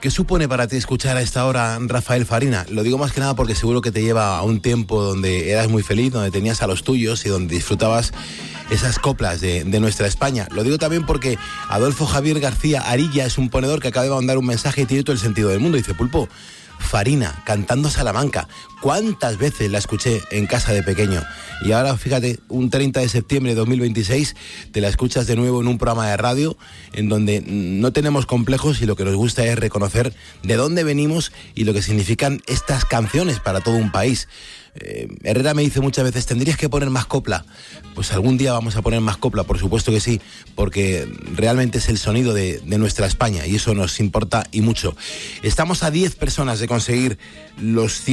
¿Qué supone para ti escuchar a esta hora Rafael Farina? Lo digo más que nada porque seguro que te lleva a un tiempo donde eras muy feliz, donde tenías a los tuyos y donde disfrutabas esas coplas de nuestra España. Lo digo también porque Adolfo Javier García Arilla es un ponedor que acaba de mandar un mensaje y tiene todo el sentido del mundo. Dice: Pulpo, Farina, cantando Salamanca. ¿Cuántas veces la escuché en casa de pequeño? Y ahora, fíjate, un 30 de septiembre de 2026, te la escuchas de nuevo en un programa de radio en donde no tenemos complejos y lo que nos gusta es reconocer de dónde venimos y lo que significan estas canciones para todo un país. Herrera me dice muchas veces: tendrías que poner más copla. Pues algún día vamos a poner más copla, por supuesto que sí, porque realmente es el sonido de nuestra España y eso nos importa y mucho. Estamos a 10 personas de conseguir los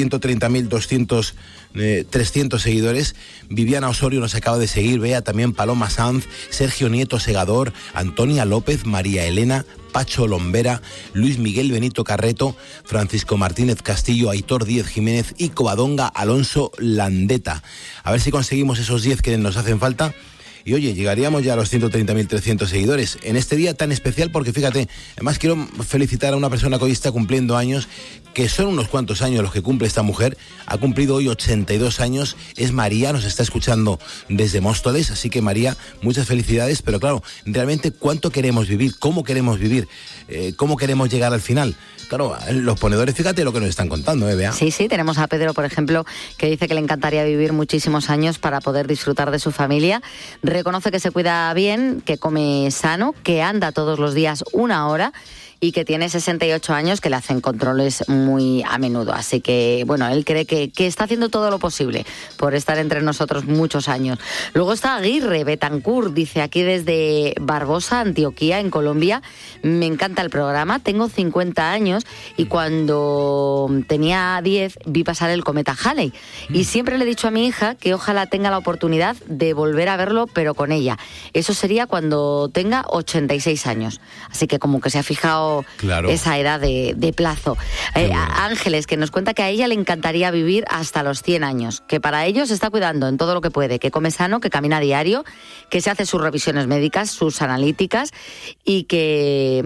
300 seguidores. Viviana Osorio nos acaba de seguir, Bea también, Paloma Sanz, Sergio Nieto Segador, Antonia López, María Elena, Pacho Lombera, Luis Miguel Benito Carreto, Francisco Martínez Castillo, Aitor Díez Jiménez y Covadonga Alonso Landeta. A ver si conseguimos esos 10 que nos hacen falta. Y oye, llegaríamos ya a los 130.300 seguidores en este día tan especial, porque fíjate, además quiero felicitar a una persona que hoy está cumpliendo años, que son unos cuantos años los que cumple esta mujer. Ha cumplido hoy 82 años, es María, nos está escuchando desde Móstoles, así que María, muchas felicidades. Pero claro, realmente cuánto queremos vivir, cómo queremos vivir, cómo queremos llegar al final. Claro, los ponedores, fíjate lo que nos están contando, Bea. Sí, tenemos a Pedro, por ejemplo, que dice que le encantaría vivir muchísimos años para poder disfrutar de su familia. Reconoce que se cuida bien, que come sano, que anda todos los días 1 hora y que tiene 68 años, que le hacen controles muy a menudo. Así que, bueno, él cree que está haciendo todo lo posible por estar entre nosotros muchos años. Luego está Aguirre Betancourt, dice aquí desde Barbosa, Antioquía, en Colombia: me encanta el programa, tengo 50 años y cuando tenía 10 vi pasar el cometa Halley. Y siempre le he dicho a mi hija que ojalá tenga la oportunidad de volver a verlo, pero con ella. Eso sería cuando tenga 86 años. Así que como que se ha fijado esa edad de plazo. Ángeles, que nos cuenta que a ella le encantaría vivir hasta los 100 años, que para ello se está cuidando en todo lo que puede, que come sano, que camina a diario, que se hace sus revisiones médicas, sus analíticas y que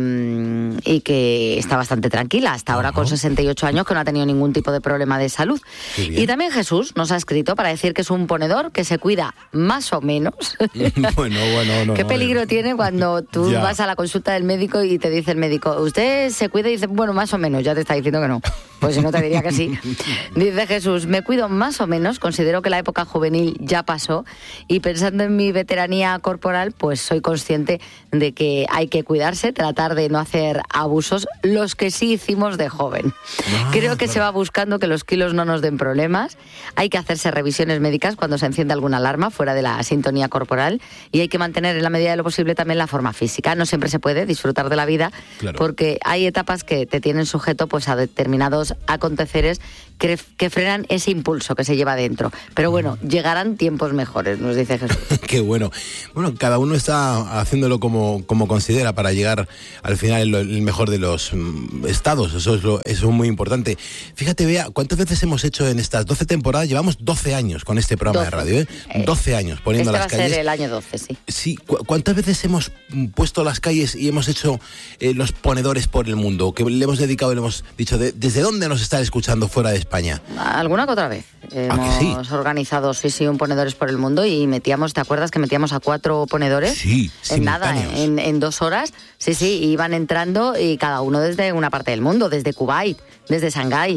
está bastante tranquila hasta ahora con 68 años, que no ha tenido ningún tipo de problema de salud. Y también Jesús nos ha escrito para decir que es un ponedor que se cuida más o menos. Bueno, no. ¿Qué peligro tiene cuando tú vas a la consulta del médico y te dice el médico: usted se cuida? Y dice: bueno, más o menos. Ya te está diciendo que no. Pues si no, te diría que sí. Dice Jesús: me cuido más o menos, considero que la época juvenil ya pasó y pensando en mi veteranía corporal, pues soy consciente de que hay que cuidarse, tratar de no hacer abusos, los que sí hicimos de joven. Creo que se va buscando que los kilos no nos den problemas. Hay que hacerse revisiones médicas cuando se enciende alguna alarma fuera de la sintonía corporal y hay que mantener en la medida de lo posible también la forma física. No siempre se puede disfrutar de la vida, porque hay etapas que te tienen sujeto pues a determinados aconteceres que frenan ese impulso que se lleva dentro. Pero bueno, llegarán tiempos mejores, nos dice Jesús. Qué bueno. Bueno, cada uno está haciéndolo como considera para llegar al final el mejor de los estados. Eso es muy importante. Fíjate, Bea, ¿cuántas veces hemos hecho en estas 12 temporadas? Llevamos 12 años con este programa de radio, 12 años poniendo las calles. Este va a ser el año 12, sí. Sí, ¿cuántas veces hemos puesto las calles y hemos hecho los ponedores por el mundo? Que le hemos dedicado y le hemos dicho ¿desde dónde nos están escuchando fuera de España? Alguna que otra vez. Hemos organizado, un ponedores por el mundo y metíamos, ¿te acuerdas que metíamos a 4 ponedores? Sí, en nada, en 2 horas. Sí, iban entrando y cada uno desde una parte del mundo, desde Kuwait, desde Shanghái,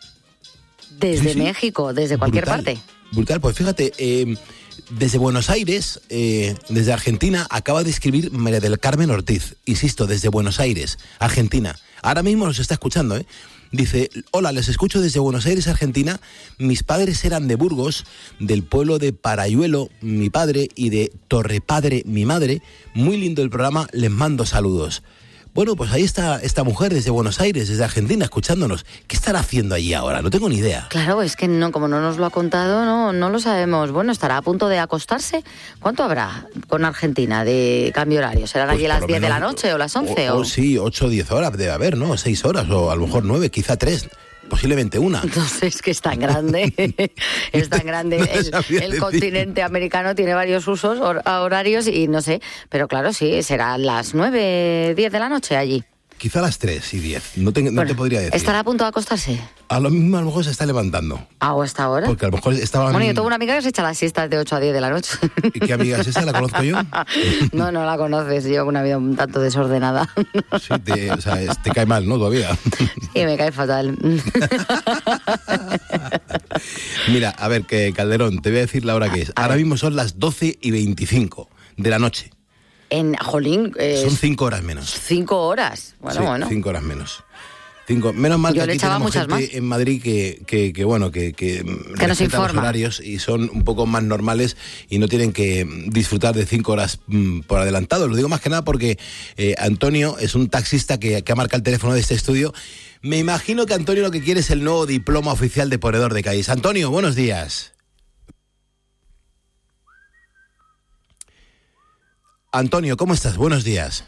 desde México, desde cualquier parte. Brutal, pues fíjate, desde Buenos Aires, desde Argentina, acaba de escribir María del Carmen Ortiz. Insisto, desde Buenos Aires, Argentina. Ahora mismo nos está escuchando, Dice: hola, les escucho desde Buenos Aires, Argentina. Mis padres eran de Burgos, del pueblo de Parayuelo, mi padre, y de Torrepadre, mi madre. Muy lindo el programa, les mando saludos. Bueno, pues ahí está esta mujer desde Buenos Aires, desde Argentina, escuchándonos. ¿Qué estará haciendo allí ahora? No tengo ni idea. Claro, es que no, como no nos lo ha contado, no lo sabemos. Bueno, estará a punto de acostarse. ¿Cuánto habrá con Argentina de cambio horario? ¿Serán allí las 10 de la noche o las 11? Sí, 8 o 10 horas debe haber, ¿no? 6 horas o a lo mejor 9, quizá 3. Posiblemente 1. Entonces, que es tan grande, es tan grande. El continente americano tiene varios usos horarios y no sé, pero claro, sí, serán las 9, 10 de la noche allí. quizá a las 3:10. No te podría decir. ¿Estará a punto de acostarse? A lo mismo, a lo mejor se está levantando. ¿A esta hora? Porque a lo mejor estaba... Bueno, yo tengo una amiga que se echa las siestas de 8 a 10 de la noche. ¿Y qué amiga es esa? ¿La conozco yo? No la conoces. Llevo una vida un tanto desordenada. Sí, te cae mal, ¿no? Todavía. Sí, me cae fatal. Mira, a ver, que Calderón, te voy a decir la hora que es. Ahora mismo son las 12:25 de la noche. Jolín... Son 5 horas menos. 5 horas. Bueno. 5 horas menos. Menos mal yo que aquí tenemos gente más en Madrid que nos informa los horarios y son un poco más normales y no tienen que disfrutar de 5 horas por adelantado. Lo digo más que nada porque Antonio es un taxista que ha marcado el teléfono de este estudio. Me imagino que Antonio lo que quiere es el nuevo diploma oficial de ponedor de calles. Antonio, buenos días. Antonio, ¿cómo estás? Buenos días.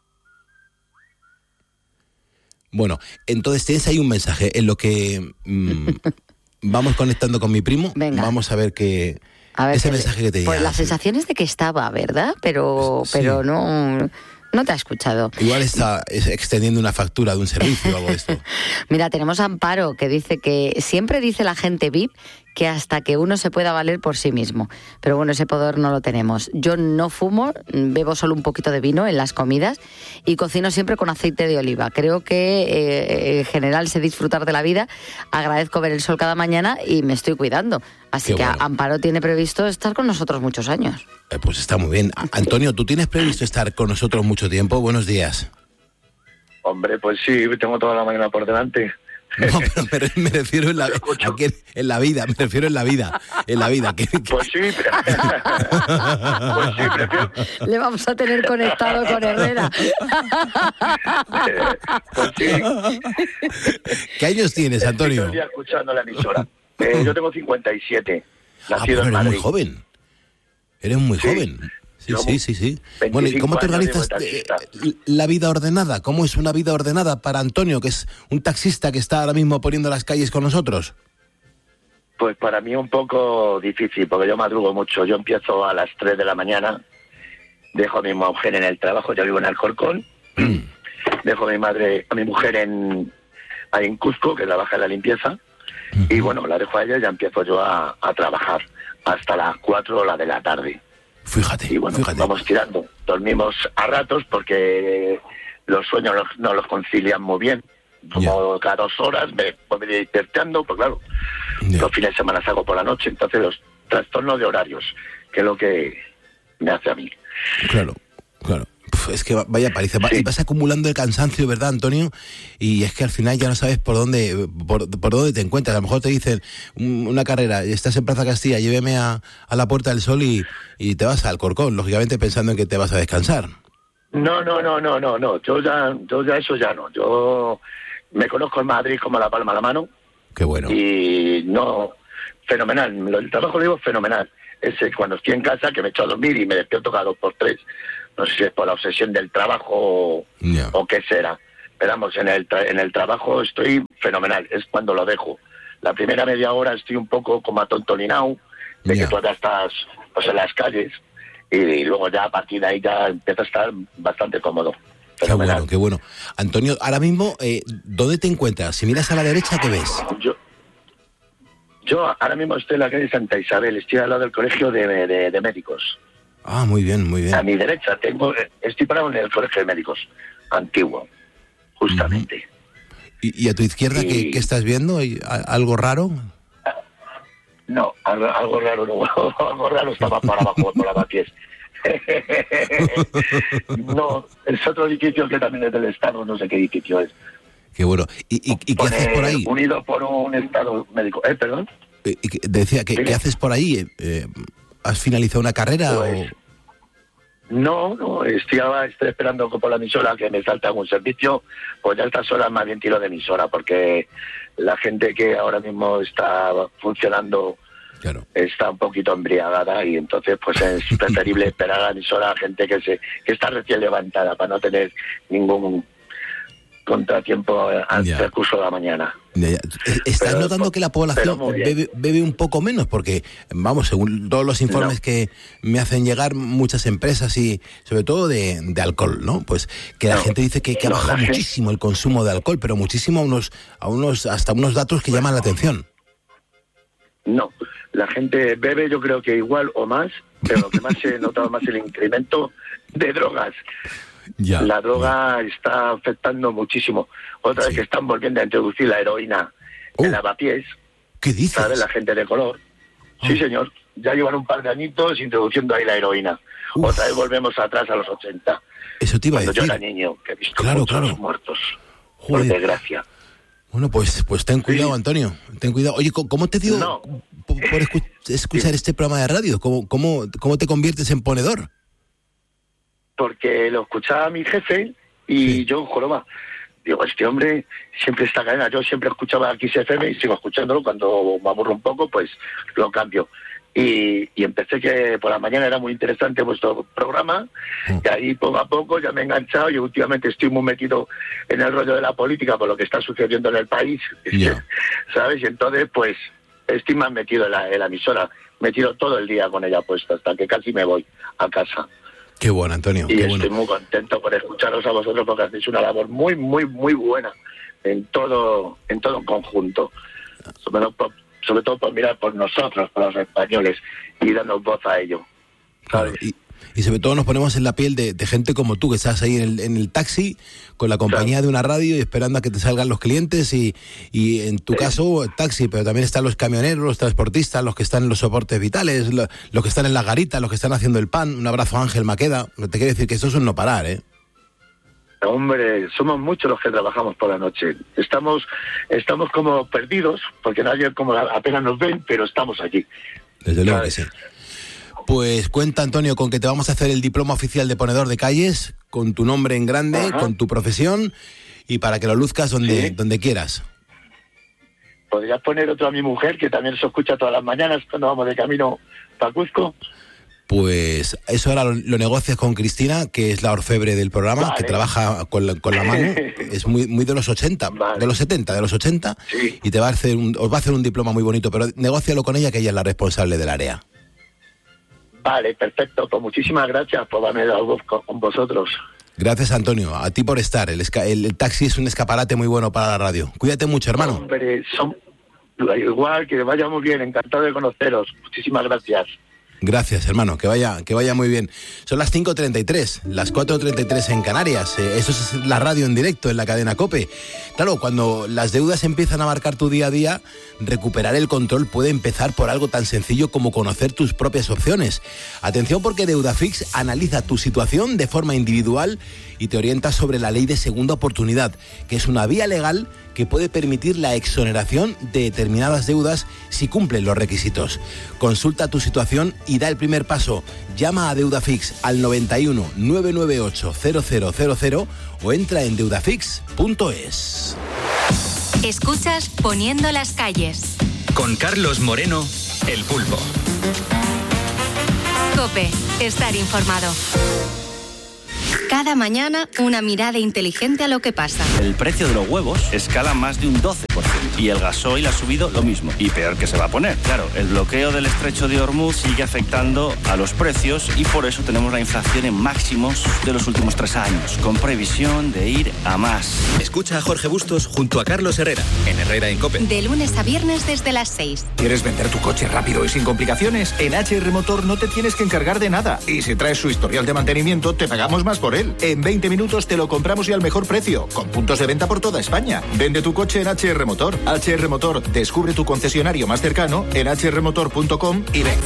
Bueno, entonces tienes ahí un mensaje en lo que vamos conectando con mi primo. Venga. Vamos a ver ese mensaje que te llega. Pues la sensación es de que estaba, ¿verdad? Pero no te ha escuchado. Igual está extendiendo una factura de un servicio o algo de esto. Mira, tenemos a Amparo que dice que siempre dice la gente VIP que hasta que uno se pueda valer por sí mismo. Pero bueno, ese poder no lo tenemos. Yo no fumo, bebo solo un poquito de vino en las comidas y cocino siempre con aceite de oliva. Creo que en general sé disfrutar de la vida, agradezco ver el sol cada mañana y me estoy cuidando. Así que bueno. Amparo tiene previsto estar con nosotros muchos años. Pues está muy bien. Antonio, ¿tú tienes previsto estar con nosotros mucho tiempo? Buenos días. Hombre, pues sí, tengo toda la mañana por delante. No, pero me refiero en la vida, me refiero en la vida. Pues sí, prefiero. Le vamos a tener conectado con Herrera. Pues sí. ¿Qué años tienes, Antonio? Estoy escuchando la emisora. Yo tengo 57, pero nacido en Madrid. Eres muy joven. Eres muy joven. Sí. Bueno, ¿y cómo te organizas la vida ordenada? ¿Cómo es una vida ordenada para Antonio, que es un taxista que está ahora mismo poniendo las calles con nosotros? Pues para mí un poco difícil, porque yo madrugo mucho. Yo empiezo a las 3 de la mañana, dejo a mi mujer en el trabajo, yo vivo en Alcorcón, dejo a mi mujer en Cusco, que trabaja en la limpieza, y bueno, la dejo a ella y ya empiezo yo a trabajar hasta las 4 de la tarde. Fíjate. Y bueno, vamos tirando. Dormimos a ratos porque los sueños no los concilian muy bien. Como cada 2 horas me voy despertando, pues claro, los fines de semana salgo por la noche, entonces los trastornos de horarios, que es lo que me hace a mí. Claro. Es que vaya paliza. Sí. Vas acumulando el cansancio, ¿verdad, Antonio? Y es que al final ya no sabes por dónde te encuentras. A lo mejor te dicen una carrera, estás en Plaza Castilla, lléveme a la Puerta del Sol y te vas al Alcorcón, lógicamente pensando en que te vas a descansar. No. Yo ya eso ya no. Yo me conozco en Madrid como la palma de la mano. Qué bueno. Y no, fenomenal. El trabajo lo digo fenomenal. Ese cuando estoy en casa que me echo a dormir y me despierto cada 2 por 3. No sé si es por la obsesión del trabajo o qué será. Pero vamos, en el trabajo estoy fenomenal, es cuando lo dejo. La primera media hora estoy un poco como atontolinado, de que todavía estás en las calles, y luego ya a partir de ahí ya empiezo a estar bastante cómodo. Qué bueno. Antonio, ahora mismo, ¿dónde te encuentras? Si miras a la derecha, ¿qué ves? Yo ahora mismo estoy en la calle Santa Isabel, estoy al lado del colegio de médicos. Ah, muy bien. A mi derecha estoy parado en el colegio de médicos, antiguo, justamente. ¿Y a tu izquierda qué estás viendo? ¿Algo raro? No, algo raro no. Algo raro estaba para abajo, por la pies. No, es otro edificio que también es del Estado, no sé qué edificio es. Qué bueno. ¿Y qué haces por ahí? Unido por un Estado médico. ¿Perdón? Decía, ¿qué haces por ahí? ¿Has finalizado una carrera pues, No, estoy esperando por la emisora que me salta algún servicio, pues ya a estas horas más bien tiro de emisora, porque la gente que ahora mismo está funcionando está un poquito embriagada y entonces pues es preferible esperar a la emisora a gente que está recién levantada para no tener ningún contratiempo al transcurso de la mañana. ¿Estás notando que la población bebe un poco menos? Porque, vamos, según todos los informes que me hacen llegar muchas empresas y sobre todo de alcohol, ¿no? Pues que la gente dice que ha bajado muchísimo el consumo de alcohol, pero muchísimo hasta unos datos que llaman la atención. No, la gente bebe, yo creo que igual o más, pero lo que más he notado más el incremento de drogas. La droga está afectando muchísimo. Otra vez que están volviendo a introducir la heroína en lavapiés. ¿Qué dices? ¿Sabes? La gente de color. Sí, señor. Ya llevan un par de añitos introduciendo ahí la heroína. Otra vez volvemos atrás a los 80. Eso te iba a decir. Cuando yo era niño, que he visto muchos muertos. Por desgracia. Bueno, pues ten cuidado, Antonio. Ten cuidado. Oye, ¿cómo te dio por escuchar este programa de radio? ¿Cómo te conviertes en ponedor? Porque lo escuchaba mi jefe y yo, joroba, digo, este hombre siempre está cadena. Yo siempre escuchaba aquí XFM y sigo escuchándolo. Cuando me aburro un poco, pues lo cambio. Y empecé que por la mañana era muy interesante vuestro programa, y ahí poco a poco ya me he enganchado. Yo últimamente estoy muy metido en el rollo de la política por lo que está sucediendo en el país, ¿sabes? Y entonces, pues, estoy más metido en la emisora. Me tiro todo el día con ella puesta hasta que casi me voy a casa. Qué bueno, Antonio. Y estoy muy contento por escucharos a vosotros porque hacéis una labor muy, muy, muy buena en todo conjunto. Sobre todo por mirar por nosotros, por los españoles, y darnos voz a ello. Claro, y sobre todo nos ponemos en la piel de gente como tú, que estás ahí en el taxi con la compañía de una radio y esperando a que te salgan los clientes y en tu caso taxi, pero también están los camioneros, los transportistas, los que están en los soportes vitales, los que están en la garita, los que están haciendo el pan. Un abrazo a Ángel Maqueda. Te quiero decir que esto es un no parar, ¿eh? Hombre, somos muchos los que trabajamos por la noche. Estamos como perdidos, porque nadie como apenas nos ven, pero estamos allí. Desde luego que sí. Pues cuenta, Antonio, con que te vamos a hacer el diploma oficial de ponedor de calles, con tu nombre en grande, con tu profesión, y para que lo luzcas donde quieras. ¿Podrías poner otro a mi mujer, que también se escucha todas las mañanas cuando vamos de camino para Cuzco? Pues eso ahora lo negocias con Cristina, que es la orfebre del programa, que trabaja con la mano, es muy de los 80, de los 70, y os va a hacer un diploma muy bonito, pero negócialo con ella, que ella es la responsable del área. Vale, perfecto, pues muchísimas gracias por darme la voz con vosotros. Gracias, Antonio, a ti por estar. El taxi es un escaparate muy bueno para la radio. Cuídate mucho, hermano. Hombre, igual, que vaya muy bien, encantado de conoceros. Muchísimas gracias. Gracias, hermano, que vaya muy bien. Son las 5:33, las 4:33 en Canarias. Eso es la radio en directo en la cadena COPE. Claro, cuando las deudas empiezan a marcar tu día a día, recuperar el control puede empezar por algo tan sencillo como conocer tus propias opciones. Atención, porque Deudafix analiza tu situación de forma individual y te orienta sobre la ley de segunda oportunidad, que es una vía legal que puede permitir la exoneración de determinadas deudas si cumplen los requisitos. Consulta tu situación y da el primer paso. Llama a Deudafix al 91 998 0000 o entra en deudafix.es. Escuchas Poniendo las calles. Con Carlos Moreno, El Pulpo. COPE, estar informado. Cada mañana, una mirada inteligente a lo que pasa. El precio de los huevos escala más de un 12%. Y el gasoil ha subido lo mismo. Y peor que se va a poner. Claro, el bloqueo del estrecho de Hormuz sigue afectando a los precios y por eso tenemos la inflación en máximos de los últimos 3 años, con previsión de ir a más. Escucha a Jorge Bustos junto a Carlos Herrera, en Herrera en COPE. De lunes a viernes desde las 6. ¿Quieres vender tu coche rápido y sin complicaciones? En HR Motor no te tienes que encargar de nada. Y si traes su historial de mantenimiento, te pagamos más por él. En 20 minutos te lo compramos y al mejor precio, con puntos de venta por toda España. Vende tu coche en HR Motor. HR Motor, descubre tu concesionario más cercano en hrmotor.com y ven.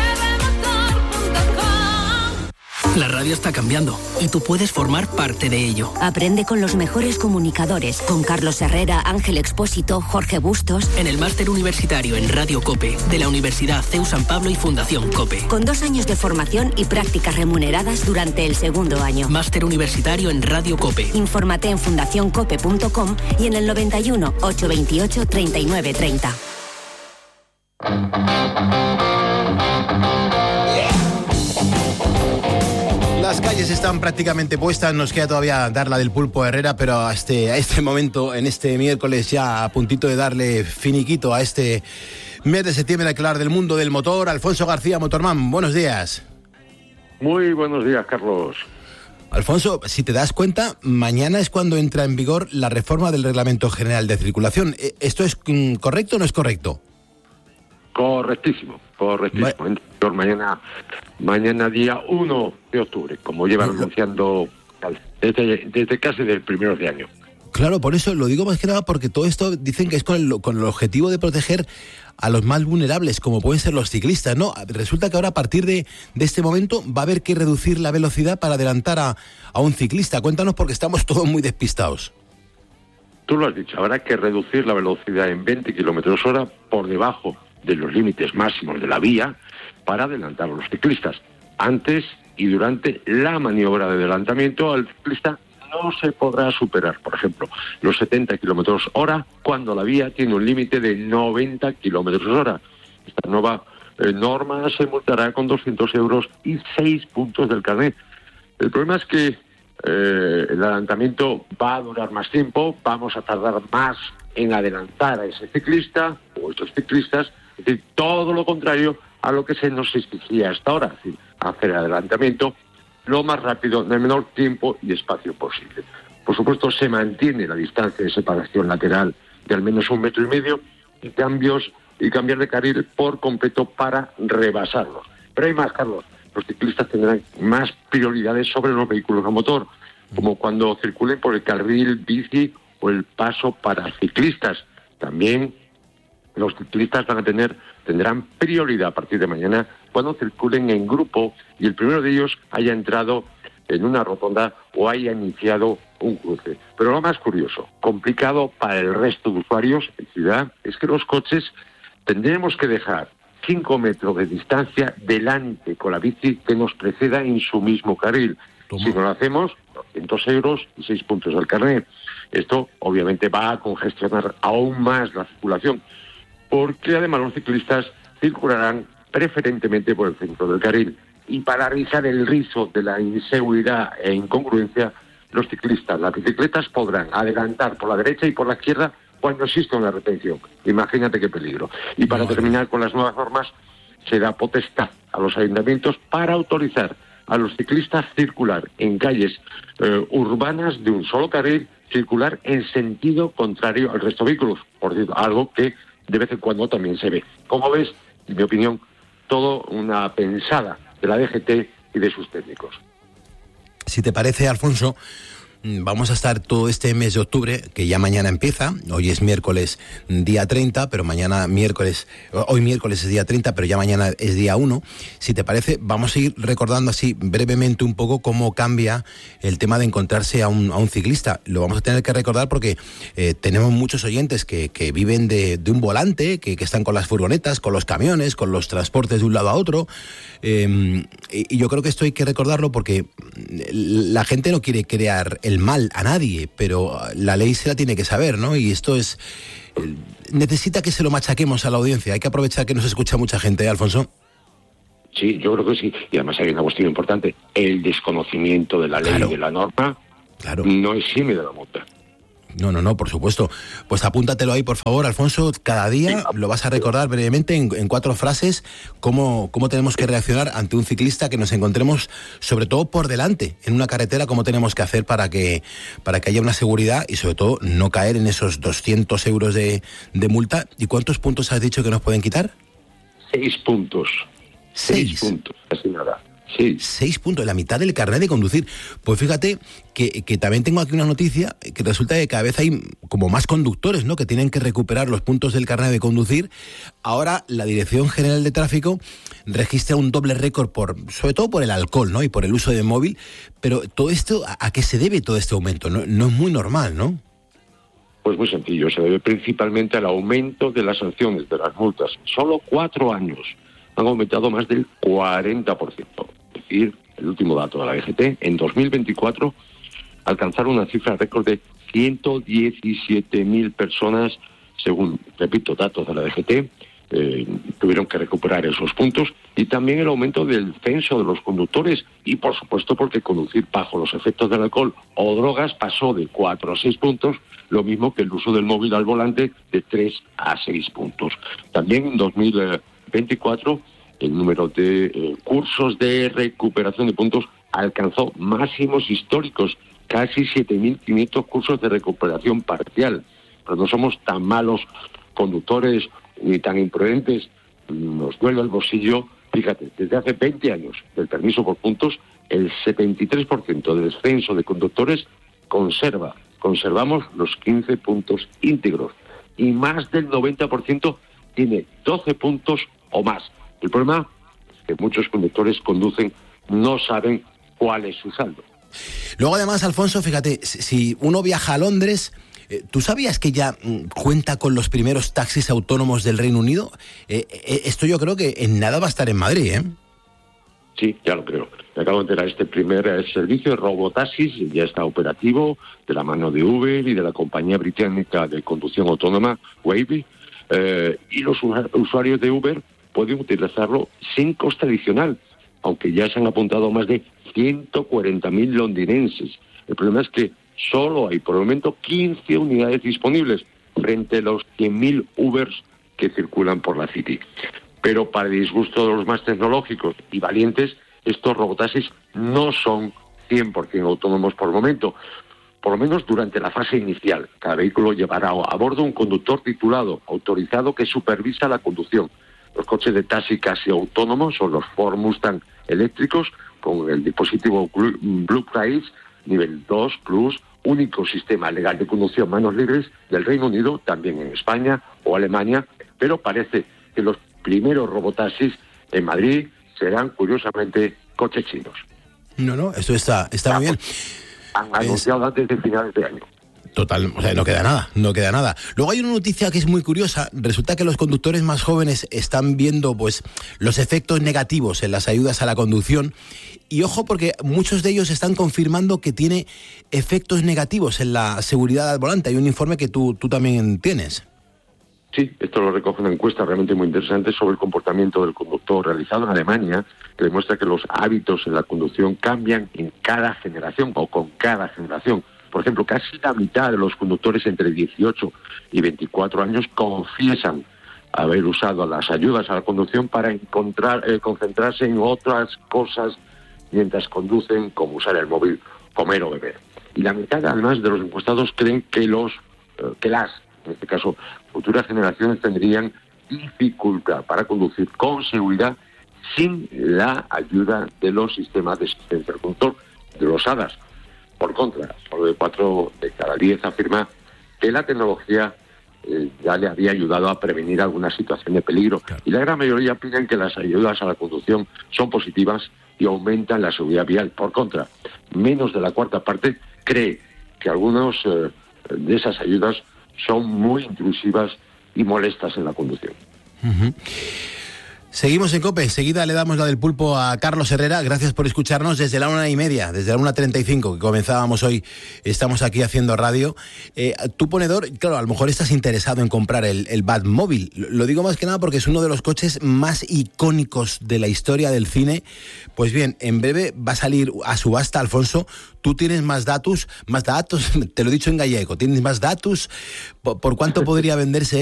La radio está cambiando y tú puedes formar parte de ello. Aprende con los mejores comunicadores, con Carlos Herrera, Ángel Expósito, Jorge Bustos. En el máster universitario en Radio COPE de la Universidad CEU San Pablo y Fundación COPE. Con 2 años de formación y prácticas remuneradas durante el 2º año. Máster universitario en Radio COPE. Infórmate en fundacioncope.com y en el 91 828 3930. Las calles calles están prácticamente puestas, nos queda todavía dar la del Pulpo Herrera, pero a este momento, en este miércoles, ya a puntito de darle finiquito a este mes de septiembre, hay que hablar del mundo del motor. Alfonso García, Motorman, buenos días. Muy buenos días, Carlos. Alfonso, si te das cuenta, mañana es cuando entra en vigor la reforma del Reglamento General de Circulación. ¿Esto es correcto o no es correcto? Correctísimo. Mañana día 1 de octubre, como llevan anunciando desde casi del primero de año. Claro, por eso lo digo más que nada porque todo esto dicen que es con el objetivo de proteger a los más vulnerables, como pueden ser los ciclistas, ¿no? Resulta que ahora a partir de este momento va a haber que reducir la velocidad para adelantar a un ciclista. Cuéntanos porque estamos todos muy despistados. Tú lo has dicho, habrá que reducir la velocidad en 20 kilómetros hora por debajo de los límites máximos de la vía para adelantar a los ciclistas. Antes y durante la maniobra de adelantamiento, al ciclista no se podrá superar, por ejemplo, los 70 kilómetros hora cuando la vía tiene un límite de 90 kilómetros hora. Esta nueva norma se multará con 200 euros y 6 puntos del carnet. El problema es que el adelantamiento va a durar más tiempo, vamos a tardar más en adelantar a ese ciclista o esos ciclistas, es decir, todo lo contrario a lo que se nos exigía hasta ahora, es decir, hacer el adelantamiento lo más rápido, en el menor tiempo y espacio posible. Por supuesto, se mantiene la distancia de separación lateral de al menos 1,5 metros y cambiar de carril por completo para rebasarlos. Pero hay más, Carlos. Los ciclistas tendrán más prioridades sobre los vehículos a motor, como cuando circulen por el carril bici o el paso para ciclistas. También los ciclistas tendrán prioridad a partir de mañana cuando circulen en grupo y el primero de ellos haya entrado en una rotonda o haya iniciado un cruce. Pero lo más curioso, complicado para el resto de usuarios en ciudad, es que los coches tendremos que dejar 5 metros de distancia delante con la bici que nos preceda en su mismo carril. Si no lo hacemos, 200 euros y 6 puntos del carnet. Esto obviamente va a congestionar aún más la circulación, porque además los ciclistas circularán preferentemente por el centro del carril. Y para rizar el rizo de la inseguridad e incongruencia, los ciclistas, las bicicletas podrán adelantar por la derecha y por la izquierda cuando exista una retención. Imagínate qué peligro. Y para terminar con las nuevas normas, se da potestad a los ayuntamientos para autorizar a los ciclistas circular en calles urbanas de un solo carril, circular en sentido contrario al resto de vehículos. Por cierto, algo que de vez en cuando también se ve. Como ves, en mi opinión, todo una pensada de la DGT y de sus técnicos. Si te parece, Alfonso, vamos a estar todo este mes de octubre, que ya mañana empieza. Hoy es miércoles día 30, pero hoy miércoles es día 30, pero ya mañana es día 1. Si te parece, vamos a ir recordando así brevemente un poco cómo cambia el tema de encontrarse a un ciclista. Lo vamos a tener que recordar porque tenemos muchos oyentes que viven de un volante, que están con las furgonetas, con los camiones, con los transportes de un lado a otro. Y yo creo que esto hay que recordarlo porque la gente no quiere crear el mal a nadie, pero la ley se la tiene que saber, ¿no? Y esto necesita que se lo machaquemos a la audiencia. Hay que aprovechar que nos escucha mucha gente, ¿eh, Alfonso? Sí, yo creo que sí. Y además hay una cuestión importante. El desconocimiento de la ley y de la norma no exime de la multa. No, por supuesto. Pues apúntatelo ahí, por favor, Alfonso. Cada día lo vas a recordar brevemente en 4 frases cómo tenemos que reaccionar ante un ciclista que nos encontremos, sobre todo por delante, en una carretera, cómo tenemos que hacer para que haya una seguridad y sobre todo no caer en esos 200 euros de multa. ¿Y cuántos puntos has dicho que nos pueden quitar? 6 puntos. 6 puntos, casi nada. Sí. 6 puntos, la mitad del carnet de conducir. Pues fíjate que también tengo aquí una noticia que resulta que cada vez hay como más conductores, ¿no?, que tienen que recuperar los puntos del carnet de conducir. Ahora la Dirección General de Tráfico registra un doble récord sobre todo por el alcohol, ¿no?, y por el uso de móvil. Pero todo esto, ¿a qué se debe todo este aumento? No es muy normal, ¿no? Pues muy sencillo, se debe principalmente al aumento de las sanciones, de las multas. Solo 4 años han aumentado más del 40%. Es decir, el último dato de la DGT, en 2024 alcanzaron una cifra récord de 117.000 personas, según, repito, datos de la DGT, tuvieron que recuperar esos puntos y también el aumento del censo de los conductores y, por supuesto, porque conducir bajo los efectos del alcohol o drogas pasó de 4 a 6 puntos, lo mismo que el uso del móvil al volante de 3 a 6 puntos. También en 2024 el número de cursos de recuperación de puntos alcanzó máximos históricos, casi 7.500 cursos de recuperación parcial. Pero no somos tan malos conductores ni tan imprudentes, nos duele el bolsillo. Fíjate, desde hace 20 años del permiso por puntos, el 73% del censo de conductores conservamos los 15 puntos íntegros y más del 90% tiene 12 puntos o más. El problema es que muchos conductores conducen, no saben cuál es su saldo. Luego además, Alfonso, fíjate, si uno viaja a Londres, ¿tú sabías que ya cuenta con los primeros taxis autónomos del Reino Unido? Esto yo creo que en nada va a estar en Madrid, ¿eh? Sí, ya lo creo. Me acabo de enterar, este primer servicio de robotaxis ya está operativo de la mano de Uber y de la compañía británica de conducción autónoma, Wavy, y los usuarios de Uber pueden utilizarlo sin coste adicional, aunque ya se han apuntado más de 140.000 londinenses. El problema es que solo hay por el momento 15 unidades disponibles frente a los 100.000 Ubers que circulan por la City. Pero para el disgusto de los más tecnológicos y valientes, estos robotaxis no son 100% autónomos por el momento, por lo menos durante la fase inicial. Cada vehículo llevará a bordo un conductor titulado, autorizado, que supervisa la conducción. Los coches de taxi casi autónomos son los Ford Mustang eléctricos con el dispositivo Blue Price nivel 2 Plus, único sistema legal de conducción manos libres del Reino Unido, también en España o Alemania, pero parece que los primeros robotaxis en Madrid serán, curiosamente, coches chinos. No, esto está muy bien. Han anunciado antes de finales de año. Total, o sea, no queda nada. Luego hay una noticia que es muy curiosa. Resulta que los conductores más jóvenes están viendo pues los efectos negativos en las ayudas a la conducción. Y ojo, porque muchos de ellos están confirmando que tiene efectos negativos en la seguridad al volante. Hay un informe que tú también tienes. Sí, esto lo recoge una encuesta realmente muy interesante sobre el comportamiento del conductor realizado en Alemania, que demuestra que los hábitos en la conducción cambian en cada generación o con cada generación. Por ejemplo, casi la mitad de los conductores entre 18 y 24 años confiesan haber usado las ayudas a la conducción para concentrarse en otras cosas mientras conducen, como usar el móvil, comer o beber. Y la mitad, además, de los encuestados creen que en este caso, futuras generaciones tendrían dificultad para conducir con seguridad sin la ayuda de los sistemas de asistencia al conductor, de los ADAS. Por contra, solo de 4 de cada 10 afirma que la tecnología ya le había ayudado a prevenir alguna situación de peligro. Y la gran mayoría opinan que las ayudas a la conducción son positivas y aumentan la seguridad vial. Por contra, menos de la cuarta parte cree que algunas de esas ayudas son muy intrusivas y molestas en la conducción. Uh-huh. Seguimos en COPE, enseguida le damos la del pulpo a Carlos Herrera. Gracias por escucharnos desde la 1:30, desde la 1:35 que comenzábamos hoy. Estamos aquí haciendo radio. Tú, ponedor, claro, a lo mejor estás interesado en comprar el Batmóvil. Lo digo más que nada porque es uno de los coches más icónicos de la historia del cine. Pues bien, en breve va a salir a subasta, Alfonso. Tú tienes más datos, te lo he dicho en gallego, tienes más datos. ¿Por cuánto podría venderse